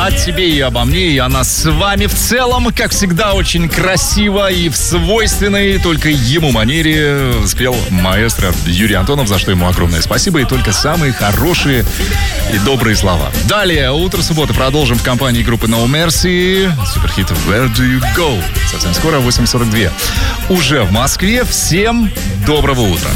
о тебе и обо мне, и о нас с вами в целом, как всегда, очень красиво и в свойственной только ему манере спел маэстро Юрий Антонов, за что ему огромное спасибо, и только самые хорошие и добрые слова. Далее, утро субботы продолжим в компании группы No Mercy. Суперхит Where Do You Go? Совсем скоро, 8:42. Уже в Москве. Всем доброго утра.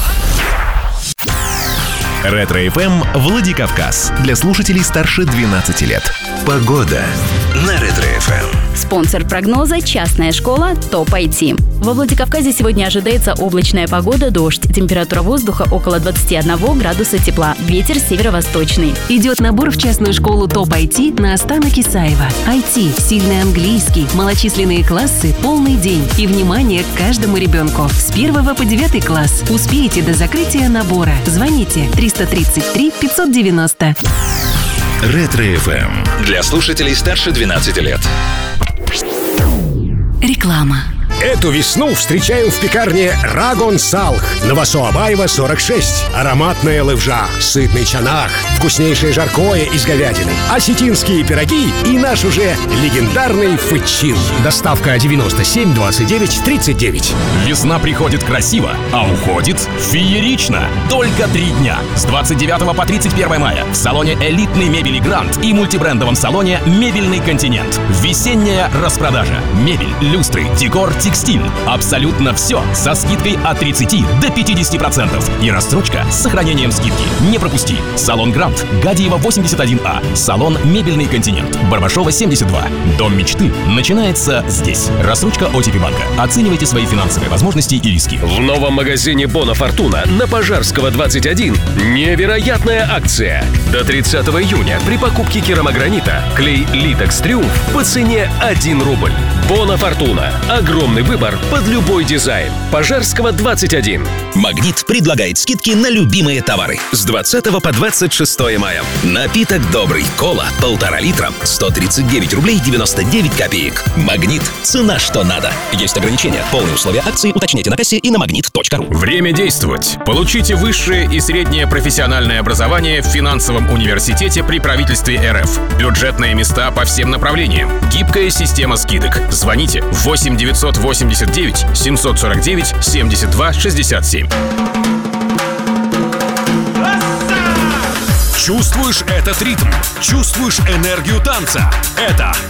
Ретро-ФМ Владикавказ. Для слушателей старше 12 лет. Погода на Ретро-ФМ. Спонсор прогноза — частная школа ТОП IT. Во Владикавказе сегодня ожидается облачная погода, дождь. Температура воздуха около 21 градуса тепла. Ветер северо-восточный. Идет набор в частную школу ТОП IT на Остана Кисаева. IT, сильный английский, малочисленные классы, полный день. И внимание к каждому ребенку. С 1 по 9 класс. Успеете до закрытия набора. Звоните 333 590. Ретро-ФМ. Для слушателей старше 12 лет. Реклама. Эту весну встречаем в пекарне Рагон Салх. Новосоабаева, 46. Ароматная лывжа, сытный чанах, вкуснейшее жаркое из говядины, осетинские пироги и наш уже легендарный фычин. Доставка 97 29 39. Весна приходит красиво, а уходит феерично. Только 3 дня. С 29 по 31 мая в салоне элитной мебели «Грант» и мультибрендовом салоне «Мебельный континент». Весенняя распродажа. Мебель, люстры, декор, текстиль. Абсолютно все со скидкой от 30 до 50%. И рассрочка с сохранением скидки. Не пропусти. Салон «Грант», Гадиева 81А. Салон «Мебельный континент», Барбашова 72. Дом мечты начинается здесь. Рассрочка ОТП банка. Оценивайте свои финансовые возможности и риски. В новом магазине Бона Фортуна на Пожарского 21 невероятная акция. До 30 июня при покупке керамогранита клей Литекс Триумф по цене 1 рубль. Бона Фортуна. Огромный выбор под любой дизайн. Пожарского 21. Магнит предлагает скидки на любимые товары. С 20 по 26 мая. Напиток добрый. Кола 1,5 литра. 139 рублей 99 копеек. Магнит. Цена что надо. Есть ограничения. Полные условия акции уточните на кассе и на magnet.ru. Время действовать. Получите высшее и среднее профессиональное образование в финансовом университете при правительстве РФ. Бюджетные места по всем направлениям. Гибкая система скидок. Звоните 8 989 749 72 67. Чувствуешь этот ритм? Чувствуешь энергию танца? Это